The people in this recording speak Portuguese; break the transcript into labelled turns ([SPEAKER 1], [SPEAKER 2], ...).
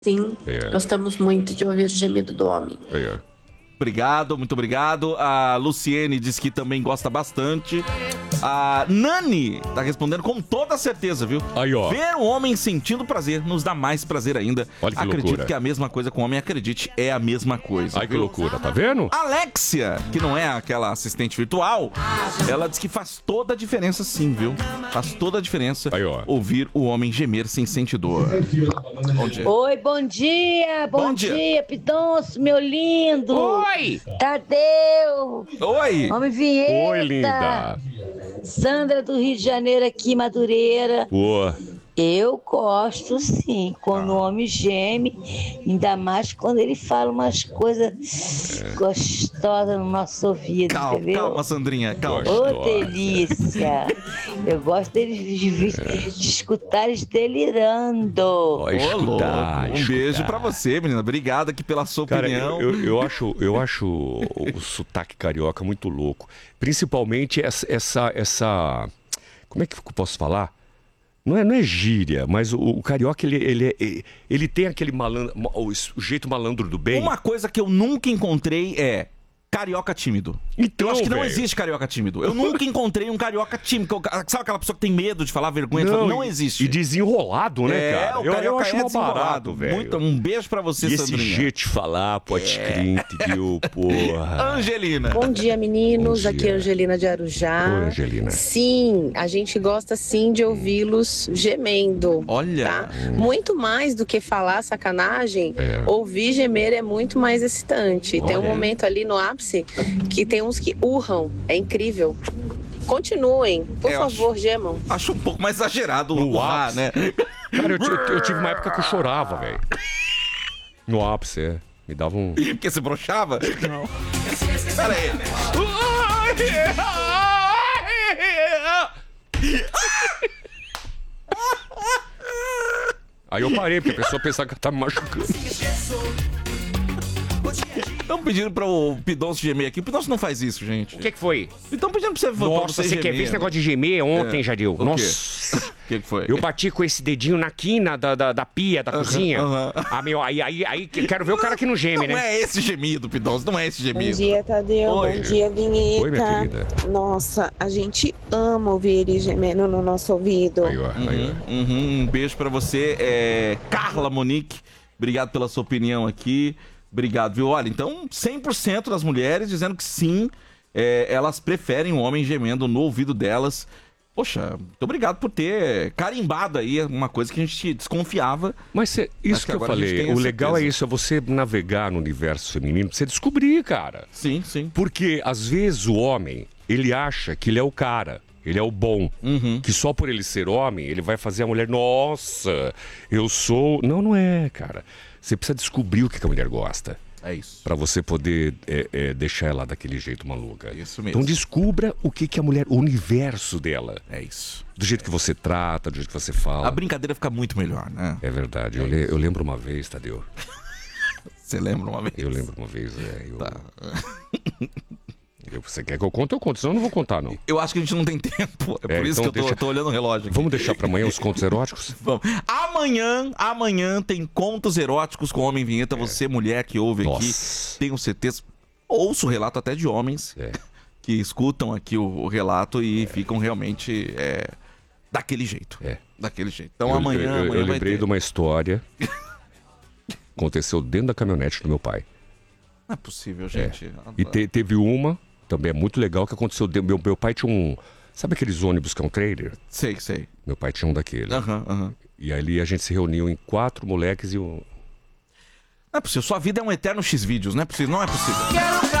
[SPEAKER 1] Sim, gostamos muito de ouvir o gemido do homem.
[SPEAKER 2] Obrigado, muito obrigado. A Luciene diz que também gosta bastante. A Nani tá respondendo com toda certeza, viu?
[SPEAKER 3] Aí, ó.
[SPEAKER 2] Ver o homem sentindo prazer nos dá mais prazer ainda.
[SPEAKER 3] Olha que
[SPEAKER 2] Acredito
[SPEAKER 3] loucura.
[SPEAKER 2] que é a mesma coisa com o homem, acredite, é a mesma coisa.
[SPEAKER 3] Ai, que
[SPEAKER 2] viu?
[SPEAKER 3] loucura, tá vendo?
[SPEAKER 2] Alexia, que não é aquela assistente virtual, ela diz que faz toda a diferença sim, viu? Faz toda a diferença
[SPEAKER 3] Aí, ó.
[SPEAKER 2] ouvir o homem gemer sem sentir dor. Bom dia.
[SPEAKER 4] Oi, bom dia,
[SPEAKER 2] Bom dia.
[SPEAKER 4] Pidonço, meu lindo.
[SPEAKER 3] Oi!
[SPEAKER 4] Tadeu,
[SPEAKER 2] Oi!
[SPEAKER 4] homem Vinheta.
[SPEAKER 3] Oi, linda!
[SPEAKER 4] Sandra do Rio de Janeiro aqui, Madureira.
[SPEAKER 3] Boa.
[SPEAKER 4] Eu gosto sim, quando o homem geme, ainda mais quando ele fala umas coisas gostosas no nosso ouvido,
[SPEAKER 2] Calma,
[SPEAKER 4] entendeu?
[SPEAKER 2] calma, Sandrinha, calma.
[SPEAKER 4] Ô, delícia! Eu gosto deles de escutar eles delirando.
[SPEAKER 3] Ó,
[SPEAKER 2] Ô, louco. Um beijo pra você, menina. Obrigado aqui pela sua
[SPEAKER 3] Cara,
[SPEAKER 2] opinião.
[SPEAKER 3] eu acho o sotaque carioca muito louco. Principalmente essa... Como é que eu posso falar? Não é gíria, mas o carioca, ele tem aquele malandro, o jeito malandro do bem.
[SPEAKER 2] Uma coisa que eu nunca encontrei é carioca tímido.
[SPEAKER 3] Então,
[SPEAKER 2] eu acho que não
[SPEAKER 3] velho.
[SPEAKER 2] existe carioca tímido. Eu nunca encontrei um carioca tímido. Sabe aquela pessoa que tem medo de falar, vergonha de falar? Não existe.
[SPEAKER 3] E desenrolado, né, cara?
[SPEAKER 2] O carioca
[SPEAKER 3] eu acho mal
[SPEAKER 2] desenrolado,
[SPEAKER 3] barato, velho.
[SPEAKER 2] Um beijo pra você,
[SPEAKER 3] E esse
[SPEAKER 2] Sandrinha.
[SPEAKER 3] jeito de falar, pode crer, entendeu? Porra.
[SPEAKER 2] Angelina.
[SPEAKER 5] Bom dia, meninos.
[SPEAKER 3] Bom
[SPEAKER 5] Aqui é
[SPEAKER 3] dia.
[SPEAKER 5] a Angelina de Arujá.
[SPEAKER 3] Oi, Angelina.
[SPEAKER 5] Sim, a gente gosta sim de ouvi-los gemendo.
[SPEAKER 2] Olha.
[SPEAKER 5] Tá? Muito mais do que falar sacanagem,
[SPEAKER 3] É.
[SPEAKER 5] ouvir gemer é muito mais excitante. Tem um
[SPEAKER 3] Olha.
[SPEAKER 5] momento ali no ápice que tem uns que urram. É incrível. Continuem, por
[SPEAKER 2] Eu
[SPEAKER 5] favor, gemam.
[SPEAKER 2] Acho um pouco mais exagerado
[SPEAKER 3] No
[SPEAKER 2] o urrar,
[SPEAKER 3] ápice.
[SPEAKER 2] né?
[SPEAKER 3] Cara, eu tive uma época que eu chorava, velho. No ápice, Me dava um...
[SPEAKER 2] Porque você broxava? Não. Pera aí.
[SPEAKER 3] Aí eu parei, porque a pessoa pensava que eu tava me machucando.
[SPEAKER 2] Estão pedindo para o Pidonço gemer aqui. O Pidonço não faz isso, gente.
[SPEAKER 3] O que foi?
[SPEAKER 2] Estão pedindo pra você pra
[SPEAKER 3] Nossa, você quer ver esse negócio de gemer ontem, Jadil?
[SPEAKER 2] O
[SPEAKER 3] Nossa.
[SPEAKER 2] O que foi?
[SPEAKER 3] Eu bati com esse dedinho na quina da pia, da cozinha.
[SPEAKER 2] aham.
[SPEAKER 3] Ah, meu, aí quero ver o cara que não geme,
[SPEAKER 2] Não
[SPEAKER 3] né?
[SPEAKER 2] é esse gemido, Pidonço. Não é esse
[SPEAKER 6] Bom
[SPEAKER 2] gemido.
[SPEAKER 6] dia, Tadeu.
[SPEAKER 2] Oi.
[SPEAKER 6] Bom dia, Vinheta.
[SPEAKER 3] Oi, minha querida.
[SPEAKER 6] Nossa, a gente ama ouvir ele gemendo no nosso ouvido.
[SPEAKER 3] Aí, ó.
[SPEAKER 2] Um beijo pra você, Carla Monique. Obrigado pela sua opinião aqui. Obrigado, viu? Olha, então 100% das mulheres dizendo que sim, elas preferem o homem gemendo no ouvido delas. Poxa, muito obrigado por ter carimbado aí uma coisa que a gente desconfiava.
[SPEAKER 3] Mas isso que eu
[SPEAKER 2] agora a gente
[SPEAKER 3] falei,
[SPEAKER 2] tem a
[SPEAKER 3] o legal é
[SPEAKER 2] certeza.
[SPEAKER 3] isso, é você navegar no universo feminino, pra você descobrir, cara.
[SPEAKER 2] Sim, sim.
[SPEAKER 3] Porque, às vezes, o homem, ele acha que ele é o cara, ele é o bom. Que só por ele ser homem, ele vai fazer a mulher, nossa, eu sou... Não, não é, cara. Você precisa descobrir o que a mulher gosta.
[SPEAKER 2] É isso.
[SPEAKER 3] Pra você poder deixar ela daquele jeito maluca.
[SPEAKER 2] Isso mesmo.
[SPEAKER 3] Então descubra o que a mulher, o universo dela.
[SPEAKER 2] É isso.
[SPEAKER 3] Do jeito que você trata, do jeito que você fala.
[SPEAKER 2] A brincadeira fica muito melhor, né?
[SPEAKER 3] É verdade. Eu lembro uma vez, Tadeu.
[SPEAKER 2] Você lembra uma vez?
[SPEAKER 3] Eu lembro uma vez,
[SPEAKER 2] Tá.
[SPEAKER 3] Você quer que eu conte? Eu conto, senão eu não vou contar, não.
[SPEAKER 2] Eu acho que a gente não tem tempo. É por isso
[SPEAKER 3] então
[SPEAKER 2] que eu tô olhando o relógio aqui.
[SPEAKER 3] Vamos deixar pra amanhã os contos eróticos?
[SPEAKER 2] Vamos. Amanhã tem contos eróticos com Homem Vinheta. Você, mulher que ouve aqui,
[SPEAKER 3] Nossa.
[SPEAKER 2] tenho certeza. Ouço o relato até de homens que escutam aqui o relato e ficam realmente daquele jeito. Daquele jeito. Então amanhã
[SPEAKER 3] Eu
[SPEAKER 2] vai
[SPEAKER 3] lembrei
[SPEAKER 2] ter.
[SPEAKER 3] de uma história. Aconteceu dentro da caminhonete do meu pai.
[SPEAKER 2] Não é possível, gente.
[SPEAKER 3] E teve uma, também é muito legal, que aconteceu. Meu pai tinha um. Sabe aqueles ônibus que é um trailer?
[SPEAKER 2] Sei.
[SPEAKER 3] Meu pai tinha um daquele.
[SPEAKER 2] Aham.
[SPEAKER 3] E ali a gente se reuniu em 4 moleques e um.
[SPEAKER 2] Não é possível. Sua vida é um eterno X-Vídeos. Não é possível. Não é possível.